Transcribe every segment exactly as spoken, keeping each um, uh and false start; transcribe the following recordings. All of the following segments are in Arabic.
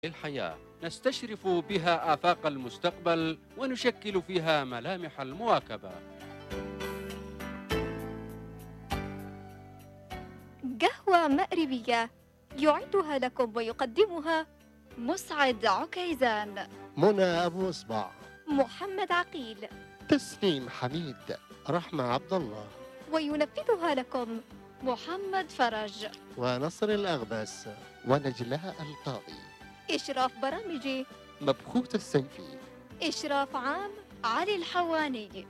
الحياة نستشرف بها آفاق المستقبل ونشكل فيها ملامح المواكبة. قهوة مأربية يعدها لكم ويقدمها مسعد عكيزان، منى أبو إصبع، محمد عقيل، تسنيم حميد، رحمة عبد الله، وينفذها لكم محمد فرج، ونصر الأغبس، ونجلاء القاضي. إشراف برامجي مبخوت السيفي. إشراف عام علي الحواني.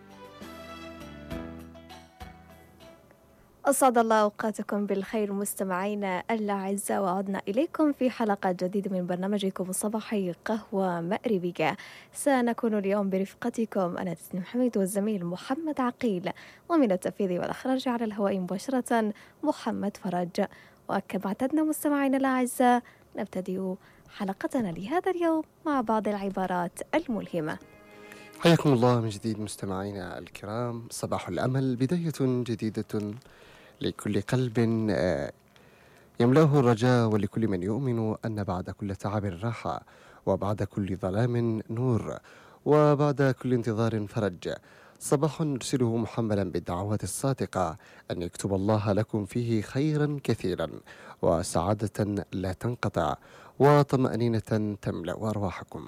أسعد الله أوقاتكم بالخير مستمعينا الأعزاء، وعدنا إليكم في حلقة جديدة من برنامجكم الصباحي قهوة مأربية. سنكون اليوم برفقتكم أنا تسنيم حميد والزميل محمد عقيل، ومن التنفيذ والإخراج على الهواء مباشرة محمد فرج. وكما اعتدنا مستمعينا الأعزاء نبتدئ حلقتنا لهذا اليوم مع بعض العبارات الملهمة. حياكم الله من جديد مستمعينا الكرام. صباح الأمل، بداية جديدة لكل قلب يملأه الرجاء، ولكل من يؤمن أن بعد كل تعب راحة، وبعد كل ظلام نور، وبعد كل انتظار فرج. صباح نرسله محملا بالدعوات الصادقة أن يكتب الله لكم فيه خيرا كثيرا، وسعادة لا تنقطع، وطمأنينة تملأ أرواحكم.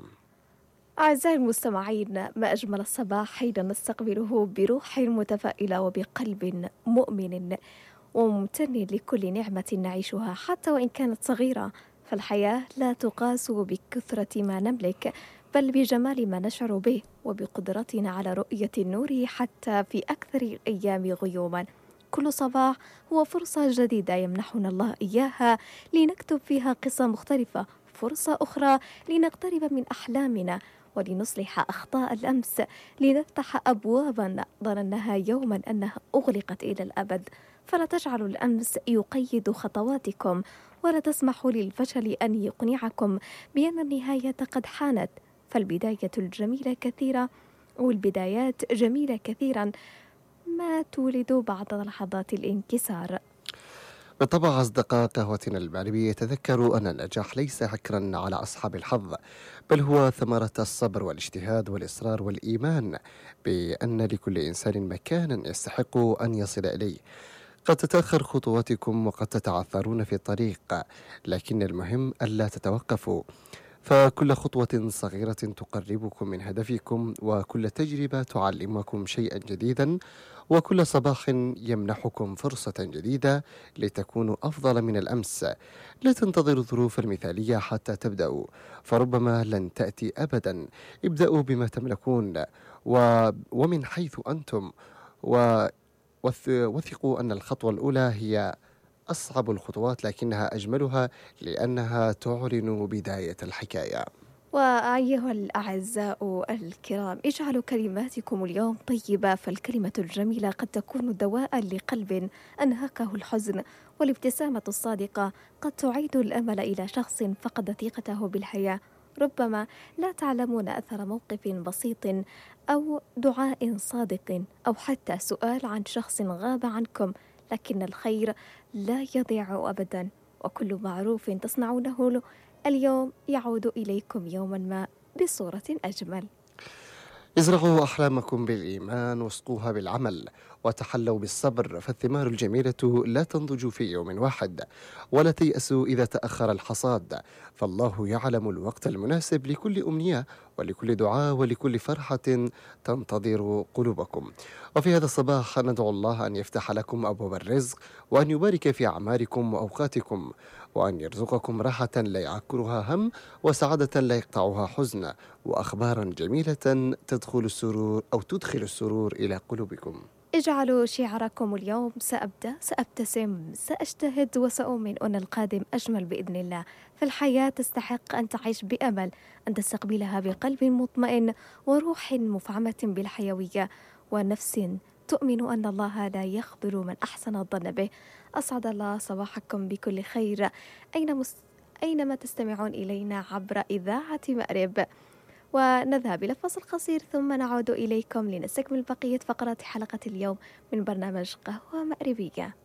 أعزائي المستمعين، ما أجمل الصباح حين نستقبله بروح متفائلة وبقلب مؤمن وممتن لكل نعمة نعيشها حتى وإن كانت صغيرة. فالحياة لا تقاس بكثرة ما نملك، بل بجمال ما نشعر به، وبقدرتنا على رؤية النور حتى في أكثر الأيام غيوما. كل صباح هو فرصة جديدة يمنحنا الله إياها لنكتب فيها قصة مختلفة، فرصة أخرى لنقترب من أحلامنا ولنصلح أخطاء الأمس، لنفتح أبوابا ظنناها يوما أنها أغلقت إلى الأبد. فلا تجعلوا الأمس يقيد خطواتكم، ولا تسمحوا للفشل أن يقنعكم بأن النهاية قد حانت. فالبداية الجميلة كثيرة، والبدايات جميلة كثيرا ما تولد بعد لحظات الانكسار. بالطبع أصدقاء قهوتنا المغربية، تذكروا أن النجاح ليس حكرا على أصحاب الحظ، بل هو ثمرة الصبر والاجتهاد والإصرار والإيمان بأن لكل إنسان مكانا يستحق أن يصل إليه. قد تتأخر خطواتكم وقد تتعثرون في الطريق، لكن المهم ألا تتوقفوا، فكل خطوة صغيرة تقربكم من هدفكم، وكل تجربة تعلمكم شيئا جديدا، وكل صباح يمنحكم فرصة جديدة لتكونوا أفضل من الأمس. لا تنتظروا الظروف المثالية حتى تبدأوا، فربما لن تأتي أبدا. ابدأوا بما تملكون و... ومن حيث أنتم، و... وث... وثقوا أن الخطوة الأولى هي أصعب الخطوات، لكنها أجملها لأنها تعلن بداية الحكاية. وأيها الأعزاء الكرام، اجعلوا كلماتكم اليوم طيبة، فالكلمة الجميلة قد تكون دواء لقلب أنهكه الحزن، والابتسامة الصادقة قد تعيد الأمل إلى شخص فقد ثقته بالحياة. ربما لا تعلمون أثر موقف بسيط أو دعاء صادق أو حتى سؤال عن شخص غاب عنكم، لكن الخير لا يضيع أبدا، وكل معروف تصنعونه اليوم يعود إليكم يوما ما بصورة أجمل. ازرعوا أحلامكم بالإيمان، واسقوها بالعمل، وتحلوا بالصبر، فالثمار الجميلة لا تنضج في يوم واحد. ولا تيأسوا إذا تأخر الحصاد، فالله يعلم الوقت المناسب لكل أمنية ولكل دعاء ولكل فرحة تنتظر قلوبكم. وفي هذا الصباح ندعو الله أن يفتح لكم أبواب الرزق، وأن يبارك في أعماركم وأوقاتكم، وأن يرزقكم راحة لا يعكرها هم، وسعادة لا يقطعها حزن، وأخبارا جميلة تدخل السرور أو تدخل السرور إلى قلوبكم. اجعلوا شعاركم اليوم سأبدأ، سأبتسم، سأجتهد، وسأؤمن أن القادم أجمل بإذن الله. فالحياة تستحق أن تعيش بأمل، أن تستقبلها بقلب مطمئن وروح مفعمة بالحيوية، ونفس تؤمن أن الله لا يخذل من أحسن الظن به. أسعد الله صباحكم بكل خير أين مس... أينما تستمعون إلينا عبر إذاعة مأرب. ونذهب إلى فاصل قصير ثم نعود إليكم لنستكمل بقية فقرات حلقة اليوم من برنامج قهوة مأربية.